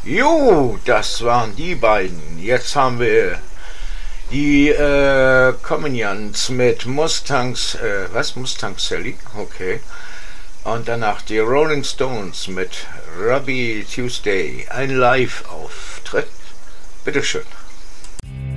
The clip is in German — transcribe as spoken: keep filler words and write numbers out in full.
Jo, das waren die beiden. Jetzt haben wir die äh, Communions mit Mustangs, äh, was? Mustang Sally? Okay. Und danach die Rolling Stones mit Robbie Tuesday. Ein Live-Auftritt. Bitteschön.